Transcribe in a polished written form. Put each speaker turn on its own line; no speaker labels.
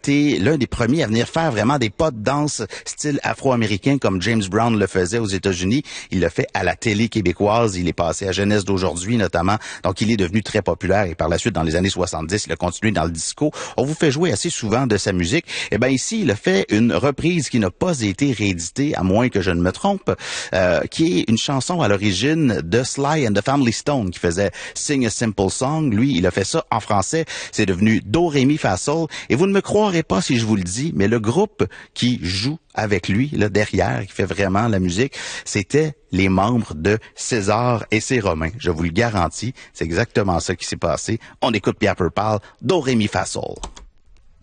été l'un des premiers à venir faire vraiment des pas de danse style afro-américain comme James Brown le faisait aux États-Unis. Il l'a fait à la télé québécoise. Il est passé à Jeunesse d'aujourd'hui notamment. Donc, il est devenu très populaire et par la suite, dans les années 70, il a continué dans le disco. On vous fait jouer assez souvent de sa musique. Eh bien, ici, il a fait une reprise qui n'a pas été rééditée, à moins que je ne me trompe, qui est une chanson à l'origine de Sly and the Family Stone qui faisait Sing a Simple Song. Lui, il a fait ça en français. C'est devenu Do, Ré, Mi, Fa, Sol. Et vous ne me croirez pas si je vous le dis, mais le groupe qui joue avec lui, là, derrière, qui fait vraiment la musique, c'était les membres de César et ses Romains. Je vous le garantis, c'est exactement ça qui s'est passé. On écoute Pierre Perpal, Do, Ré, Mi, Fa, Sol.